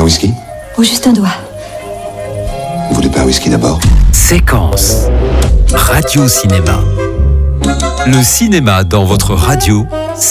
whisky? Oh, juste un doigt. Vous voulez pas un whisky d'abord? Séquence. Radio-cinéma. Le cinéma dans votre radio